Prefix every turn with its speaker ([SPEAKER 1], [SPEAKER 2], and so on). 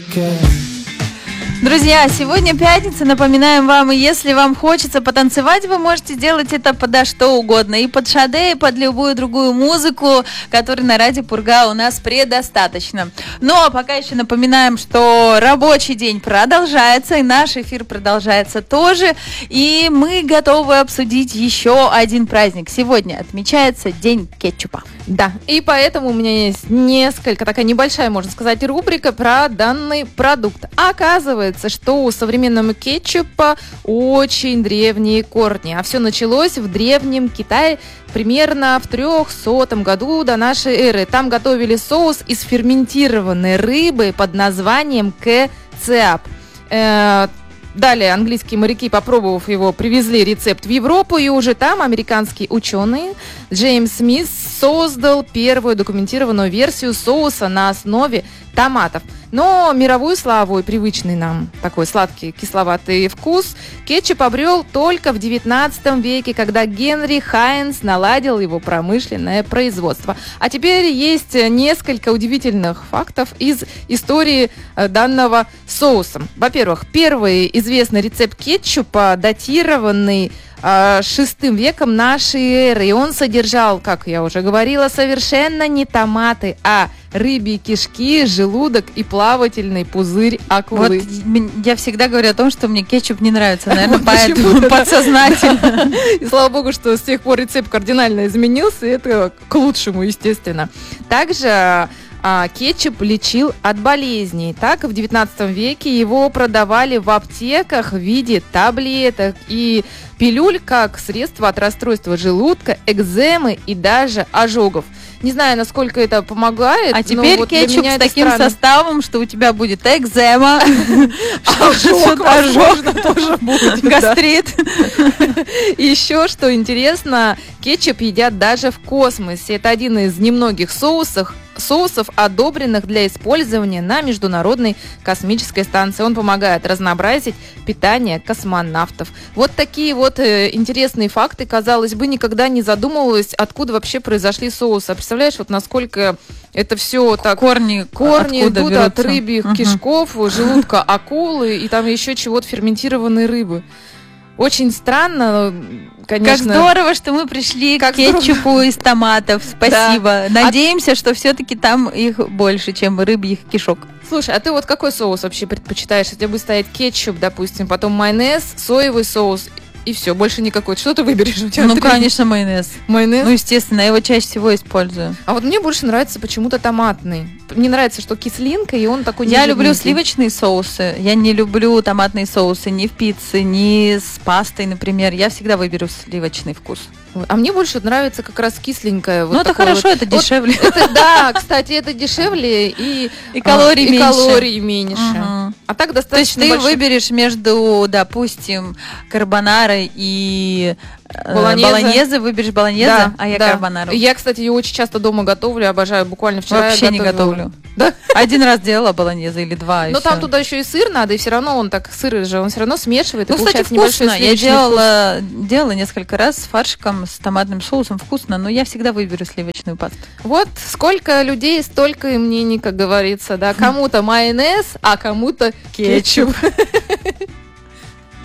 [SPEAKER 1] Друзья, сегодня пятница, напоминаем вам, и если вам хочется потанцевать, вы можете делать это подо что угодно, и под шаде, и под любую другую музыку, которой на радио Пурга у нас предостаточно. Но пока еще напоминаем, что рабочий день продолжается, и наш эфир продолжается тоже, и мы готовы обсудить еще один праздник. Сегодня отмечается День кетчупа.
[SPEAKER 2] Да, и поэтому у меня есть несколько, такая небольшая, можно сказать, рубрика про данный продукт. Оказывается, что у современного кетчупа очень древние корни, а все началось в древнем Китае примерно в 300 году до нашей эры. Там готовили соус из ферментированной рыбы под названием кэцап. Далее английские моряки, попробовав его, привезли рецепт в Европу, и уже там американский ученый Джеймс Смит создал первую документированную версию соуса на основе томатов. Но мировую славу и привычный нам такой сладкий кисловатый вкус кетчуп обрел только в 19 веке, когда Генри Хайнс наладил его промышленное производство. А теперь есть несколько удивительных фактов из истории данного соуса. Во-первых, первый известный рецепт кетчупа, датированный VI веком нашей эры, и он содержал, как я уже говорила, совершенно не томаты, а рыбьи кишки, желудок и плавательный пузырь акулы.
[SPEAKER 1] Вот я всегда говорю о том, что мне кетчуп не нравится, наверное, поэтому подсознательно.
[SPEAKER 2] И слава богу, что с тех пор рецепт кардинально изменился, и это к лучшему, естественно. Также кетчуп лечил от болезней. Так, в 19 веке его продавали в аптеках в виде таблеток и пилюль как средство от расстройства желудка, экземы и даже ожогов. Не знаю, насколько это помогает.
[SPEAKER 1] А теперь вот кетчуп с таким составом, что у тебя будет экзема,
[SPEAKER 2] ожог тоже будет,
[SPEAKER 1] гастрит.
[SPEAKER 2] И еще, что интересно, кетчуп едят даже в космосе. Это один из немногих соусов, одобренных для использования на Международной космической станции. Он помогает разнообразить питание космонавтов. Вот такие вот интересные факты. Казалось бы, никогда не задумывалась, откуда вообще произошли соусы. А представляешь, вот насколько это все так...
[SPEAKER 1] Корни
[SPEAKER 2] идут от рыбьих кишков, желудка акулы и там еще чего-то ферментированной рыбы. Очень странно, конечно.
[SPEAKER 1] Как здорово, что мы пришли к кетчупу из томатов. Спасибо. Да. Надеемся, что все-таки там их больше, чем рыбьих кишок.
[SPEAKER 2] Слушай, а ты вот какой соус вообще предпочитаешь? Если будет стоять кетчуп, допустим, потом майонез, соевый соус и все, больше никакой. Что ты выберешь? У тебя
[SPEAKER 1] конечно, майонез.
[SPEAKER 2] Майонез?
[SPEAKER 1] Ну, естественно, я его чаще всего использую.
[SPEAKER 2] А вот мне больше нравится почему-то томатный. Мне нравится, что кислинка, и он такой
[SPEAKER 1] Я люблю сливочные соусы. Я не люблю томатные соусы ни в пицце, ни с пастой, например. Я всегда выберу сливочный вкус.
[SPEAKER 2] А мне больше нравится как раз кисленькое.
[SPEAKER 1] Вот это хорошо, вот. Это дешевле.
[SPEAKER 2] Да, кстати, это дешевле и
[SPEAKER 1] калорий
[SPEAKER 2] меньше. А так достаточно.
[SPEAKER 1] То есть ты выберешь между, допустим, карбонарой и болоньезе, выберешь болоньезе,
[SPEAKER 2] да,
[SPEAKER 1] а я карбонару.
[SPEAKER 2] Я, кстати, ее очень часто дома готовлю, обожаю. Буквально вчера
[SPEAKER 1] вообще не готовлю.
[SPEAKER 2] Да?
[SPEAKER 1] Один раз делала болоньезе или два.
[SPEAKER 2] Но там туда еще и сыр надо, и все равно он так, сыр же, он все равно смешивает.
[SPEAKER 1] Ну, кстати, вкусно. Я делала несколько раз с фаршиком, с томатным соусом, вкусно, но я всегда выберу сливочную пасту.
[SPEAKER 2] Вот сколько людей, столько и мнений, как говорится, да. Кому-то майонез, а кому-то кетчуп.